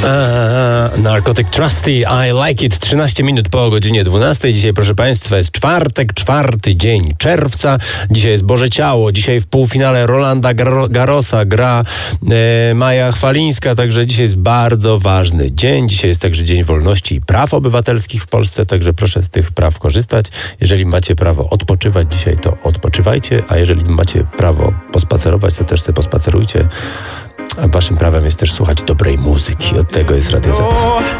Narcotic Trusty, I Like It. 13 minut po godzinie 12. Dzisiaj, proszę Państwa, jest czwartek, 4 dzień czerwca. Dzisiaj jest Boże Ciało. Dzisiaj w półfinale Rolanda Garrosa gra Maja Chwalińska. Także dzisiaj jest bardzo ważny dzień. Dzisiaj jest także Dzień Wolności i Praw Obywatelskich w Polsce. Także proszę z tych praw korzystać. Jeżeli macie prawo odpoczywać dzisiaj, to odpoczywajcie. A jeżeli macie prawo pospacerować, to też sobie pospacerujcie. A waszym prawem jest też słuchać dobrej muzyki. Od tego jest Radio Z.